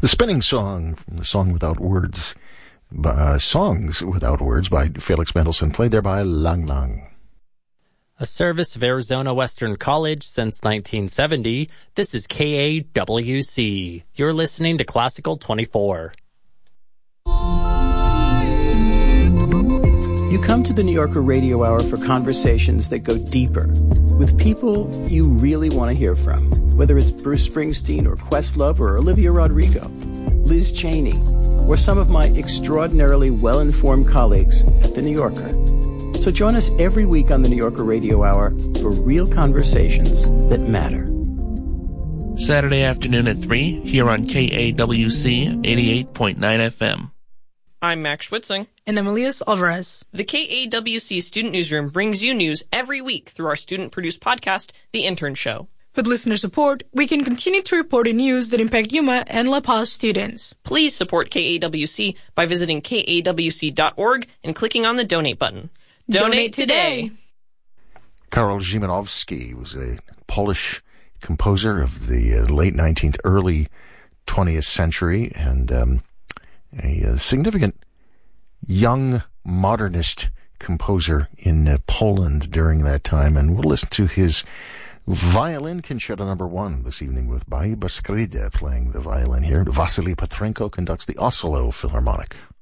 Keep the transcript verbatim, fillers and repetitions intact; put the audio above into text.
The Spinning Song, from the Song Without Words, uh, Songs Without Words by Felix Mendelssohn, played there by Lang Lang. A service of Arizona Western College since nineteen seventy, this is K A W C. You're listening to Classical twenty-four. You come to the New Yorker Radio Hour for conversations that go deeper, with people you really want to hear from, whether it's Bruce Springsteen or Questlove or Olivia Rodrigo, Liz Cheney, or some of my extraordinarily well-informed colleagues at the New Yorker. So join us every week on the New Yorker Radio Hour for real conversations that matter. Saturday afternoon at three, here on K A W C eighty-eight point nine F M. I'm Max Schwitzing. And Emilius Alvarez. The K A W C Student Newsroom brings you news every week through our student-produced podcast, The Intern Show. With listener support, we can continue to report the news that impact Yuma and La Paz students. Please support K A W C by visiting K A W C dot org and clicking on the donate button. Donate, donate today! Karol Szymanowski was a Polish composer of the uh, late nineteenth, early twentieth century, and um, a, a significant young modernist composer in uh, Poland during that time. And we'll listen to his violin concerto number one this evening with Baiba Skride playing the violin here. Vasily Petrenko conducts the Oslo Philharmonic.